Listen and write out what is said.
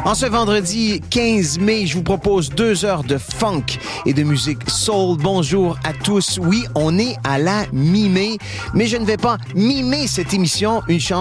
En ce vendredi 15 mai, je vous propose 2 heures de funk et de musique soul. Bonjour à tous. Oui, on est à la mi-mai, mais je ne vais pas mimer cette émission. Une chance